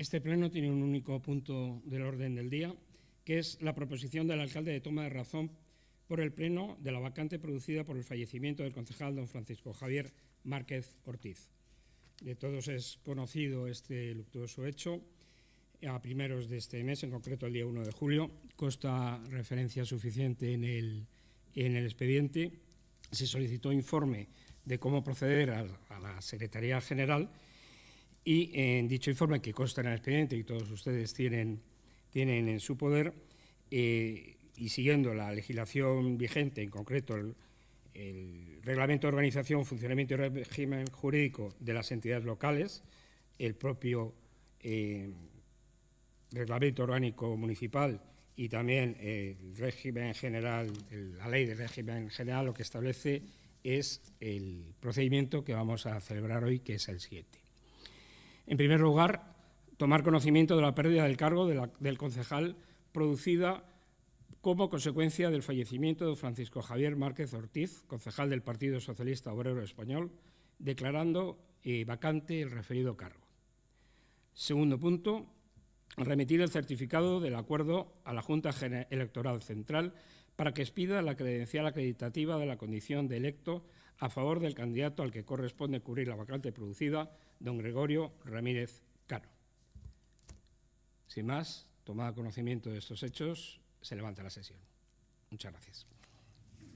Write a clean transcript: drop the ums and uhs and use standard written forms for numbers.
Este pleno tiene un único punto del orden del día, que es la proposición del alcalde de toma de razón por el pleno de la vacante producida por el fallecimiento del concejal don Francisco Javier Márquez Ortiz. De todos es conocido este luctuoso hecho. A primeros de este mes, en concreto el día 1 de julio, consta referencia suficiente en el expediente. Se solicitó informe de cómo proceder a la Secretaría General y en dicho informe, que consta en el expediente y todos ustedes tienen en su poder, y siguiendo la legislación vigente, en concreto el Reglamento de Organización, Funcionamiento y Régimen Jurídico de las entidades locales, el propio Reglamento Orgánico Municipal y también el régimen general, la Ley de Régimen General, lo que establece es el procedimiento que vamos a celebrar hoy, que es el siguiente. En primer lugar, tomar conocimiento de la pérdida del cargo del concejal producida como consecuencia del fallecimiento de Francisco Javier Márquez Ortiz, concejal del Partido Socialista Obrero Español, declarando vacante el referido cargo. Segundo punto, remitir el certificado del acuerdo a la Junta Electoral Central para que expida la credencial acreditativa de la condición de electo a favor del candidato al que corresponde cubrir la vacante producida, don Gregorio Ramírez Cano. Sin más, tomado conocimiento de estos hechos, se levanta la sesión. Muchas gracias.